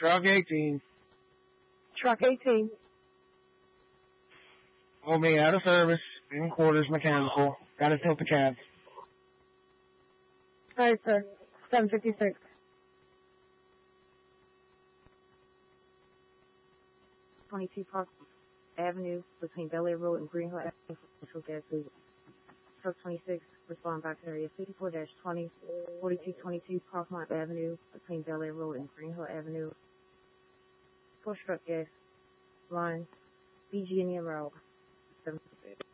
Truck 18. Truck 18. Will be out of service. In quarters mechanical. Gotta tilt the cabs. Alright, sir. 756. 22 Park Avenue between Bel Air Road and Green Hill Avenue for gas leak. Truck 26, respond back to area 54-20, 4222 Parkmont Avenue between Bel Air Road and Green Hill Avenue. Push truck gas line BG&E route 756.